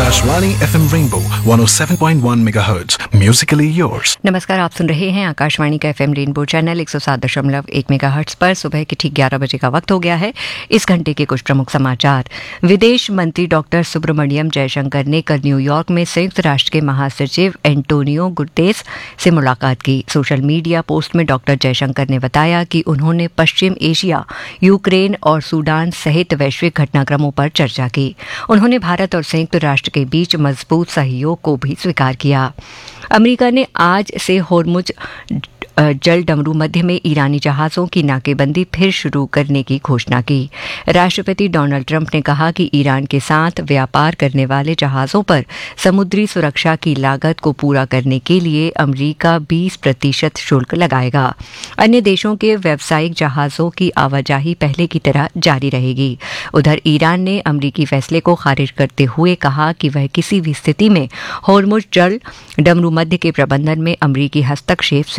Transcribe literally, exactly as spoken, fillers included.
Akashvani FM rainbow one oh seven point one megahertz Musically yours. नमस्कार, आप सुन रहे हैं आकाशवाणी का एफएम रेनबो चैनल एक सौ सात दशमलव एक मेगाहर्ट्ज पर। सुबह के ठीक ग्यारह बजे का वक्त हो गया है। इस घंटे के कुछ प्रमुख समाचार। विदेश मंत्री डॉक्टर सुब्रमण्यम जयशंकर ने कल न्यूयॉर्क में संयुक्त राष्ट्र के महासचिव एंटोनियो गुतेरेस से मुलाकात की। सोशल मीडिया पोस्ट में डॉक्टर जयशंकर ने बताया कि उन्होंने पश्चिम एशिया, यूक्रेन और सूडान सहित वैश्विक घटनाक्रमों पर चर्चा की। उन्होंने भारत और संयुक्त राष्ट्र के बीच मजबूत सहयोग को भी स्वीकार किया। अमेरिका ने आज से होर्मुज जल डमरू मध्य में ईरानी जहाज़ों की नाकेबंदी फिर शुरू करने की घोषणा की। राष्ट्रपति डोनाल्ड ट्रंप ने कहा कि ईरान के साथ व्यापार करने वाले जहाज़ों पर समुद्री सुरक्षा की लागत को पूरा करने के लिए अमेरिका बीस प्रतिशत शुल्क लगाएगा। अन्य देशों के व्यावसायिक जहाज़ों की आवाजाही पहले की तरह जारी रहेगी। उधर ईरान ने अमेरिकी फैसले को खारिज करते हुए कहा कि वह किसी भी स्थिति में होर्मुज जल डमरू मध्य के प्रबंधन में अमेरिकी हस्तक्षेप